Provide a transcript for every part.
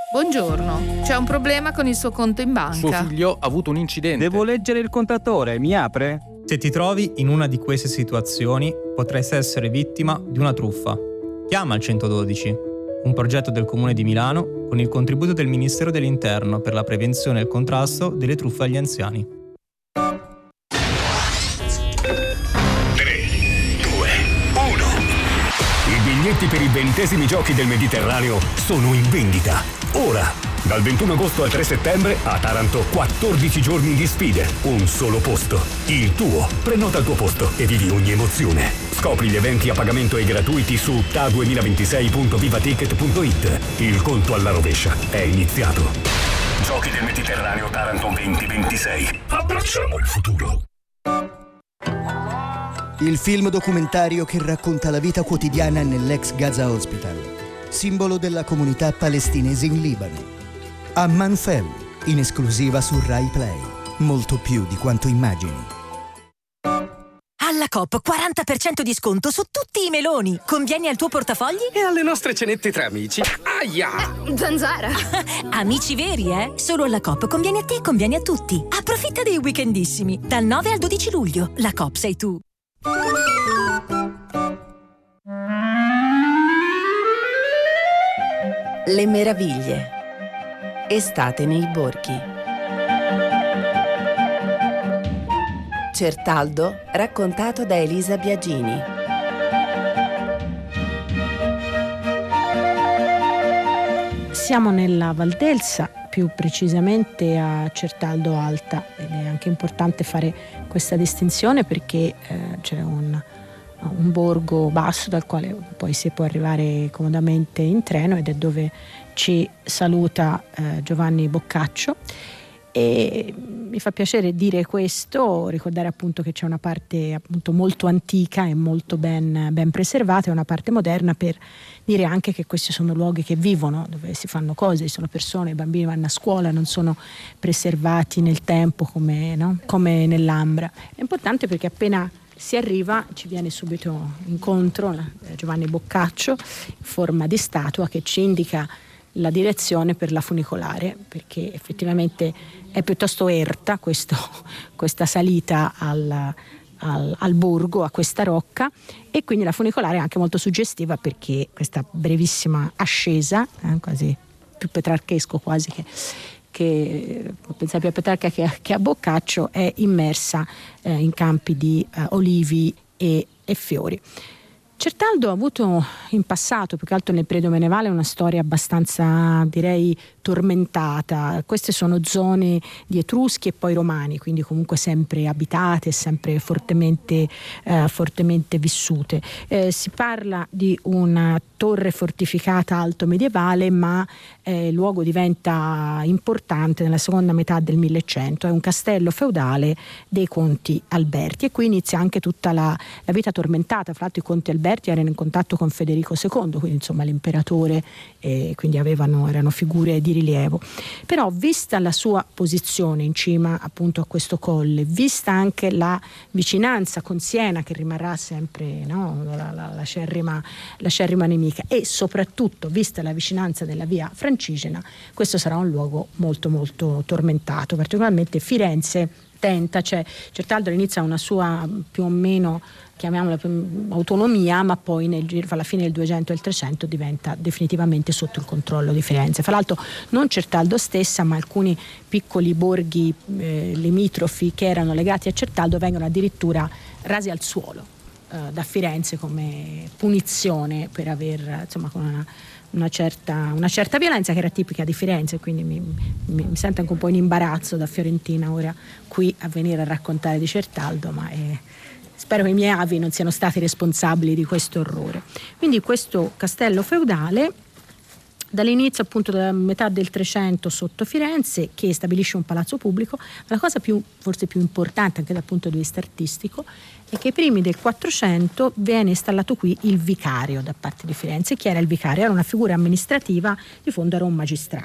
Buongiorno, c'è un problema con il suo conto in banca. Suo figlio ha avuto un incidente. Devo leggere il contatore, mi apre? Se ti trovi in una di queste situazioni, potresti essere vittima di una truffa. Chiama il 112, un progetto del Comune di Milano con il contributo del Ministero dell'Interno per la prevenzione e il contrasto delle truffe agli anziani. 3, 2, 1. I biglietti per i 20esimi Giochi del Mediterraneo sono in vendita. Ora, dal 21 agosto al 3 settembre, a Taranto 14 giorni di sfide, un solo posto. Il tuo. Prenota il tuo posto e vivi ogni emozione. Scopri gli eventi a pagamento e gratuiti su ta2026.vivaticket.it. Il conto alla rovescia è iniziato. Giochi del Mediterraneo Taranto 2026. Abbracciamo il futuro. Il film documentario che racconta la vita quotidiana nell'ex Gaza Hospital, simbolo della comunità palestinese in Libano. Amman Fell, in esclusiva su Rai Play. Molto più di quanto immagini. Alla Coop 40% di sconto su tutti i meloni. Convieni al tuo portafogli? E alle nostre cenette tra amici. Aia! Zanzara! Amici veri, eh? Solo alla Coop conviene a te e conviene a tutti. Approfitta dei weekendissimi. Dal 9 al 12 luglio. La Coop sei tu. Le meraviglie. Estate nei borghi. Certaldo, raccontato da Elisa Biagini. Siamo nella Val d'Elsa, più precisamente a Certaldo Alta, ed è anche importante fare questa distinzione perché c'è un borgo basso dal quale poi si può arrivare comodamente in treno, ed è dove ci saluta Giovanni Boccaccio. E mi fa piacere dire questo, ricordare appunto che c'è una parte appunto molto antica e molto ben preservata e una parte moderna, per dire anche che questi sono luoghi che vivono, dove si fanno cose, ci sono persone, i bambini vanno a scuola, non sono preservati nel tempo come nell'Ambra. È importante perché appena si arriva ci viene subito incontro Giovanni Boccaccio in forma di statua che ci indica la direzione per la funicolare, perché effettivamente è piuttosto erta questa salita al borgo, a questa rocca, e quindi la funicolare è anche molto suggestiva perché questa brevissima ascesa, quasi più petrarchesco quasi che pensare più a Petrarca che a Boccaccio, è immersa in campi di olivi e fiori. Certaldo ha avuto in passato, più che altro nel periodo medievale, una storia abbastanza, direi, tormentata. Queste sono zone di Etruschi e poi Romani, quindi comunque sempre abitate, sempre fortemente vissute. Si parla di una torre fortificata alto medievale, ma il luogo diventa importante nella seconda metà del 1100. È un castello feudale dei conti Alberti, e qui inizia anche tutta la vita tormentata. Fra l'altro i conti Alberti erano in contatto con Federico II, quindi insomma l'imperatore, quindi erano figure di rilievo. Però, vista la sua posizione in cima appunto a questo colle, vista anche la vicinanza con Siena, che rimarrà sempre l'acerrima nemica, e soprattutto vista la vicinanza della via Francigena, questo sarà un luogo molto molto tormentato. Particolarmente Firenze tenta, Certaldo all'inizio ha una sua più o meno, chiamiamola autonomia, ma poi alla fine del 200 e il 300 diventa definitivamente sotto il controllo di Firenze. Fra l'altro non Certaldo stessa, ma alcuni piccoli borghi limitrofi che erano legati a Certaldo vengono addirittura rasi al suolo da Firenze come punizione per aver, insomma, con una certa violenza che era tipica di Firenze. Quindi mi sento anche un po' in imbarazzo da fiorentina ora qui a venire a raccontare di Certaldo, ma spero che i miei avi non siano stati responsabili di questo orrore. Quindi questo castello feudale, dall'inizio appunto della metà del 300 sotto Firenze, che stabilisce un palazzo pubblico. Ma la cosa forse più importante anche dal punto di vista artistico è che ai primi del 400 viene installato qui il vicario da parte di Firenze. Chi era il vicario? Era una figura amministrativa, di fondo era un magistrato.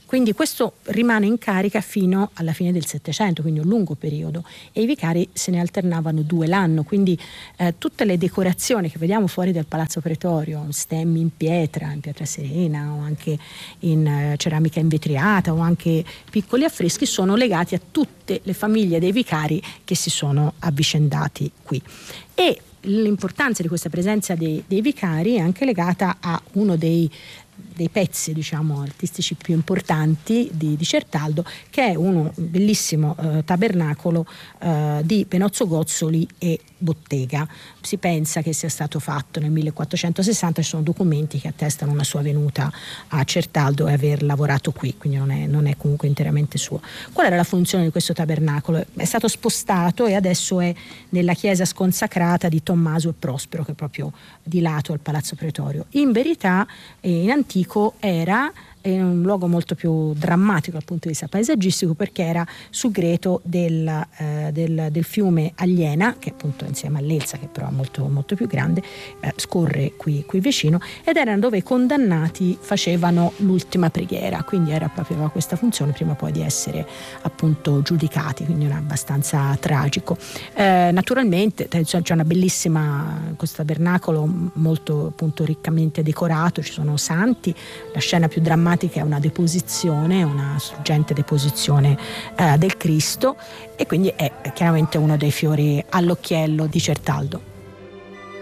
Quindi questo rimane in carica fino alla fine del Settecento, quindi un lungo periodo, e i vicari se ne alternavano 2 l'anno, quindi tutte le decorazioni che vediamo fuori dal Palazzo Pretorio, stemmi in pietra serena o anche in ceramica invetriata o anche piccoli affreschi, sono legati a tutte le famiglie dei vicari che si sono avvicendati qui. E l'importanza di questa presenza dei vicari è anche legata a uno dei pezzi, diciamo, artistici più importanti di Certaldo, che è uno bellissimo tabernacolo di Benozzo Gozzoli e Bottega. Si pensa che sia stato fatto nel 1460, ci sono documenti che attestano una sua venuta a Certaldo e aver lavorato qui, quindi non è comunque interamente suo. Qual era la funzione di questo tabernacolo? È stato spostato e adesso è nella chiesa sconsacrata di Tommaso e Prospero, che è proprio di lato al Palazzo Pretorio. In verità, in antico era un luogo molto più drammatico dal punto di vista paesaggistico, perché era sul greto del fiume Agliena, che appunto insieme all'Elsa, che però è molto, molto più grande, scorre qui vicino, ed erano dove i condannati facevano l'ultima preghiera, quindi era proprio questa funzione prima poi di essere appunto giudicati, quindi era abbastanza tragico. Naturalmente c'è una bellissima, questo tabernacolo molto appunto riccamente decorato, ci sono santi, la scena più drammatica è una deposizione, una struggente deposizione del Cristo, e quindi è chiaramente uno dei fiori all'occhiello di Certaldo.